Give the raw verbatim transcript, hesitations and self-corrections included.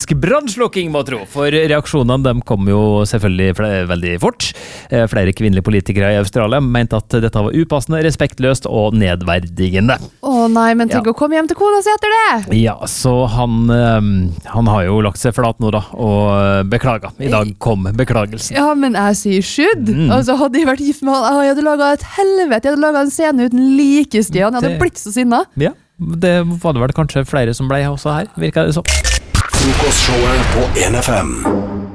politisk brannslukking, må tro. For reaksjonene de kom jo selvfølgelig fle- veldig fort. Eh, Flere kvinnelige politikere i Australia mente at dette var upassende, respektløst og nedverdigende. Å nei, men tenk Ja. å komme hjem til kona si etter det! Ja, så han, eh, han har jo lagt seg flat nå da, og beklaga. I dag kom beklagelsen. Ja, men jeg sier skydd. Mm. Altså, hadde jeg vært gift med han, jeg hadde laget et helvete, jeg hadde laget en scene uten like, Stian. Jeg hadde Det- blitt så sinna. Ja, det var det vel kanskje flere som ble også her, virker det som. Frokostshowet på en F M.